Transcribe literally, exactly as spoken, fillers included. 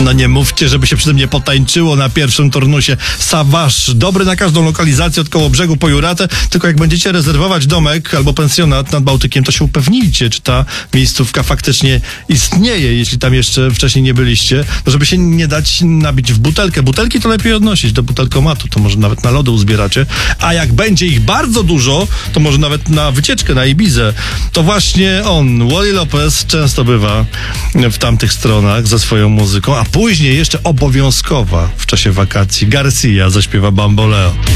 No nie mówcie, żeby się przy tym nie potańczyło na pierwszym turnusie. Savage, dobry na każdą lokalizację od koło brzegu po Juratę, tylko jak będziecie rezerwować domek albo pensjonat nad Bałtykiem, to się upewnijcie, czy ta miejscówka faktycznie istnieje, jeśli tam jeszcze wcześniej nie byliście, no żeby się nie dać nabić w butelkę. Butelki to lepiej odnosić do butelkomatu, to może nawet na lody uzbieracie, a jak będzie ich bardzo dużo, to może nawet na wycieczkę, na Ibizę. To właśnie on, Wally Lopez, często bywa w tamtych stronach ze swoją muzyką, a później jeszcze obowiązkowa w czasie wakacji Garcia zaśpiewa Bamboleo.